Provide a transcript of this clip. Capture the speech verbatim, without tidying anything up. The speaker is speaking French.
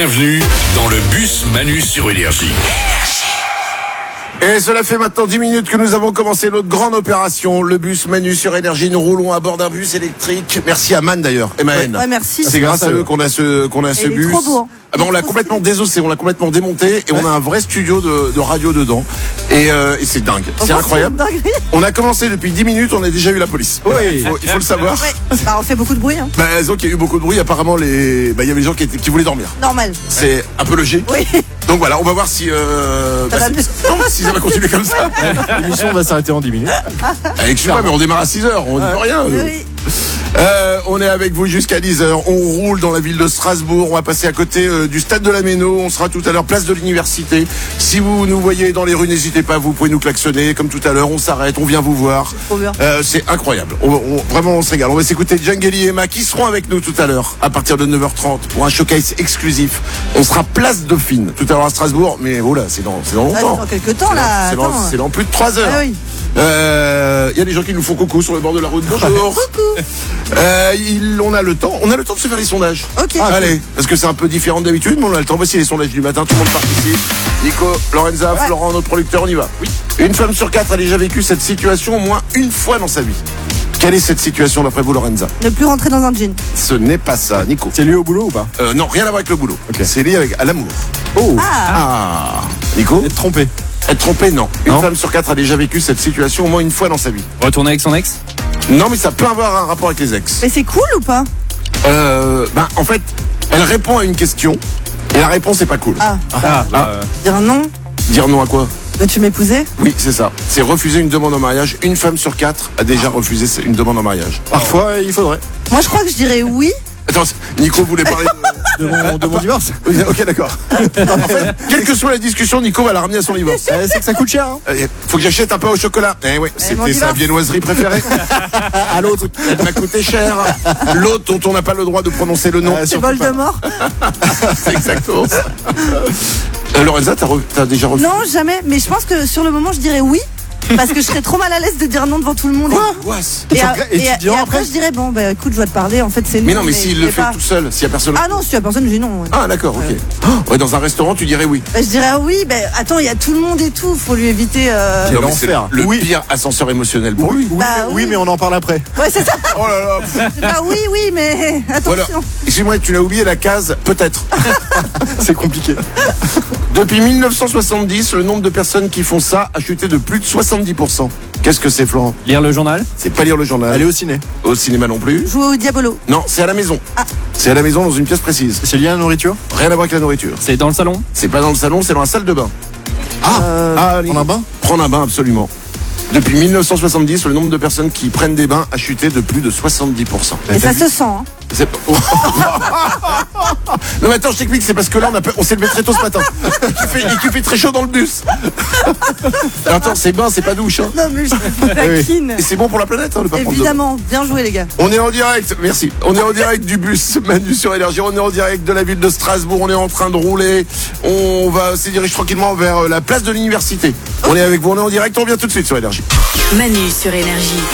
Bienvenue dans le bus Manu sur Énergie. Et cela fait maintenant dix minutes que nous avons commencé notre grande opération, le bus Manu sur Énergie. Nous roulons à bord d'un bus électrique. Merci à Man d'ailleurs, et Maën. Ouais, merci. C'est grâce à eux qu'on a ce, qu'on a ce il est bus. trop beau, hein. Ah ben on l'a complètement désossé, on l'a complètement démonté et on a un vrai studio de, de radio dedans. Et, euh, et c'est dingue, c'est incroyable. On a commencé depuis dix minutes, on a déjà eu la police. Oui, il faut, il faut le savoir. Ouais. Bah, on fait beaucoup de bruit, hein. Bah, donc il y a eu beaucoup de bruit. Apparemment, les, bah, il y avait des gens qui, étaient, qui voulaient dormir. Normal. C'est un peu logique. Oui. Donc voilà, on va voir si, euh, bah, si, non, si ça va continuer comme ça. L'émission va s'arrêter en dix minutes. Excuse-moi, mais on démarre à six heures, on ne dit rien. Oui. Euh, on est avec vous jusqu'à dix heures. On roule dans la ville de Strasbourg. On va passer à côté euh, du stade de la Méno. On sera tout à l'heure place de l'université. Si vous nous voyez dans les rues, n'hésitez pas. Vous pouvez nous klaxonner comme tout à l'heure. On s'arrête, on vient vous voir. Trop bien. Euh, c'est incroyable. On, on, vraiment, on se régale. On va s'écouter Djangeli et Emma qui seront avec nous tout à l'heure à partir de neuf heures trente pour un showcase exclusif. On sera place Dauphine tout à l'heure à Strasbourg. Mais oh là, c'est dans, c'est dans Ah, c'est longtemps. dans quelques temps, là. C'est dans, Attends. c'est dans plus de trois heures. Ah oui. Euh, il y a des gens qui nous font coucou sur le bord de la route. Bonjour. Coucou. Euh, il, on a le temps. On a le temps de se faire les sondages. Ok. Ah, allez, parce que c'est un peu différent d'habitude, mais on a le temps. Voici les sondages du matin. Tout le monde participe. Nico, Lorenza, Ouais. Florent, notre producteur, on y va. Oui. Une femme sur quatre a déjà vécu cette situation au moins une fois dans sa vie. Quelle est cette situation d'après vous, Lorenza? Ne plus rentrer dans un jean. Ce n'est pas ça, Nico. C'est lié au boulot ou pas? Euh, non, rien à voir avec le boulot. Ok. C'est lié avec à l'amour. Oh, Ah. Ah, Nico. être trompé. Être trompé, non. Une Non. femme sur quatre a déjà vécu cette situation au moins une fois dans sa vie. Retourner avec son ex? Non, mais ça peut avoir un rapport avec les ex. Mais c'est cool ou pas? Euh, ben, en fait, elle répond à une question et la réponse est pas cool. Ah. Ah, Ah. Dire non? Dire non à quoi? Veux-tu m'épouser? Oui, c'est ça. C'est refuser une demande en mariage. Une femme sur quatre a déjà refusé une demande en mariage. parfois il faudrait. Moi, je crois que je dirais oui. Attends, Nico voulait parler de... De mon, de mon divorce. Oui, ok, d'accord. En fait, quelle que soit la discussion, Nico va la ramener à son divorce. Euh, c'est que ça coûte cher. Hein. Euh, Faut que j'achète un pain au chocolat. Eh oui, mon c'était sa divorce. viennoiserie préférée. À l'autre, elle m'a coûté cher. L'autre dont on n'a pas le droit de prononcer le nom. Euh, C'est surtout pas. Voldemort? C'est exactement ça. Euh, Lorenza, t'as, re- t'as déjà refusé? Non, jamais. Mais je pense que sur le moment, je dirais oui. Parce que je serais trop mal à l'aise de dire non devant tout le monde. Angoisse. Et, tu a- regrettes- et et- tu et diras après, après je dirais bon, bah écoute, je dois te parler. En fait, c'est non. Mais non, mais s'il le c'est fait pas- tout seul, s'il y a personne. Ah non, si la personne, je dis non. Ouais. Ah, d'accord, ok. Oh, ouais, dans un restaurant, tu dirais oui. Bah, je dirais ah oui, bah attends, il y a tout le monde et tout. Faut lui éviter. euh, C'est Non, mais c'est l'enfer. le Oui. pire ascenseur émotionnel pour lui. Oui, Bah, mais, oui. oui, mais on en parle après. Ouais, c'est ça. Oh là là. C'est pas oui, oui, mais Voilà. attention. Excuse-moi, tu l'as oublié la case peut-être. C'est compliqué. Depuis mille neuf cent soixante-dix, le nombre de personnes qui font ça a chuté de plus de soixante-dix pour cent. Qu'est-ce que c'est, Florent? Lire le journal? C'est pas lire le journal. Aller au ciné. Au cinéma non plus. Jouer au Diabolo. Non, c'est à la maison. Ah. C'est à la maison dans une pièce précise. C'est lié à la nourriture. Rien à voir avec la nourriture. C'est dans le salon? C'est pas dans le salon, c'est dans la salle de bain. Ah, Ah, prendre un bain. Prendre un bain, absolument. Depuis mille neuf cent soixante-dix, le nombre de personnes qui prennent des bains a chuté de plus de soixante-dix pour cent. Et ça se sent. Hein. C'est pas- oh. Non mais attends, je t'explique, c'est parce que là on, a pas- on s'est levé très tôt ce matin. Et qu'il fait, et qu'il fait très chaud dans le bus. Alors, attends, c'est bain, c'est pas douche. Hein. Non, mais je te taquine. Et c'est bon pour la planète, hein, le pas prendre de bain. Évidemment, bien joué les gars. On est en direct, merci. On est en direct du bus Manu sur Énergie. On est en direct de la ville de Strasbourg. On est en train de rouler. On va se diriger tranquillement vers la place de l'université. On est avec vous, on est en direct. On vient tout de suite sur Énergie. Manu sur Énergie.